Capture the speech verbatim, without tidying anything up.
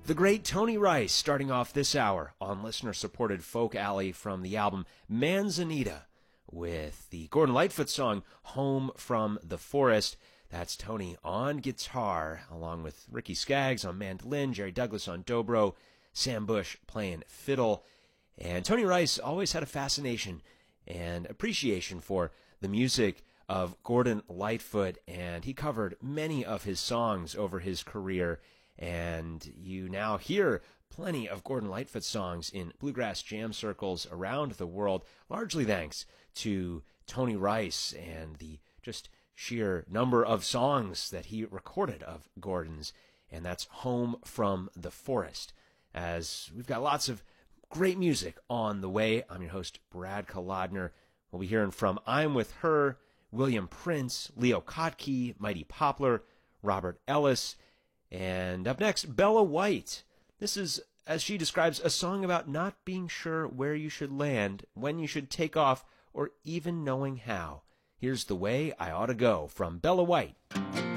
The great Tony Rice starting off this hour on listener-supported Folk Alley from the album Manzanita with the Gordon Lightfoot song Home from the Forest. That's Tony on guitar along with Ricky Skaggs on mandolin, Jerry Douglas on dobro, Sam Bush playing fiddle. And Tony Rice always had a fascination and appreciation for the music of Gordon Lightfoot, and he covered many of his songs over his career. And you now hear plenty of Gordon Lightfoot songs in bluegrass jam circles around the world, largely thanks to Tony Rice and the just sheer number of songs that he recorded of Gordon's. And that's Home from the Forest. As we've got lots of great music on the way, I'm your host, Brad Kolodner. We'll be hearing from I'm With Her, William Prince, Leo Kottke, Mighty Poplar, Robert Ellis, and up next, Bella White. This is, as she describes, a song about not being sure where you should land, when you should take off, or even knowing how. Here's The Way I Ought to Go from Bella White.